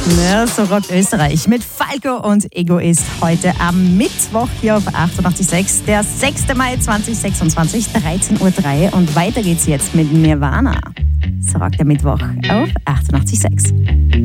Ja, so rockt Österreich mit Falco und Egoist heute am Mittwoch hier auf 88.6, der 6. Mai 2026, 13.03 Uhr und weiter geht's jetzt mit Nirvana. So rockt der Mittwoch auf 88.6.